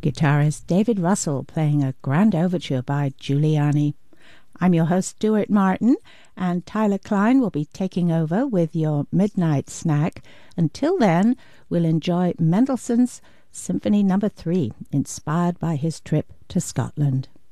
guitarist David Russell playing a grand overture by Giuliani. I'm your host, Stuart Martin, and Tyler Klein will be taking over with your midnight snack. Until then, we'll enjoy Mendelssohn's Symphony No. 3, inspired by his trip to Scotland.